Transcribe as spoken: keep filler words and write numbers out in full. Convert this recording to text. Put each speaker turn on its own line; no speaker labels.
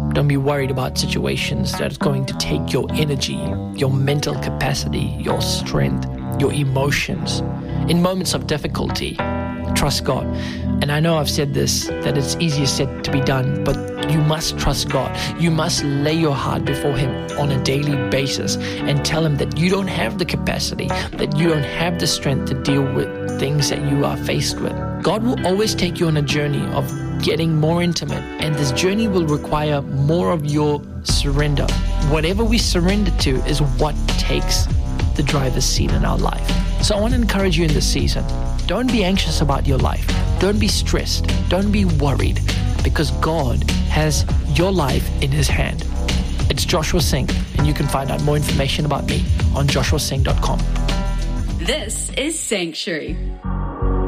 Don't be worried about situations that are going to take your energy, your mental capacity, your strength, your emotions. In moments of difficulty, trust God. And I know I've said this, that it's easier said to be done, but you must trust God. You must lay your heart before Him on a daily basis and tell Him that you don't have the capacity, that you don't have the strength to deal with things that you are faced with. God will always take you on a journey of getting more intimate, and this journey will require more of your surrender. Whatever we surrender to is what takes the driver's seat in our life. So I want to encourage you in this season. Don't be anxious about your life. Don't be stressed. Don't be worried, because God has your life in His hand. It's Joshua Singh, and you can find out more information about me on joshua singh dot com.
This is Sanctuary.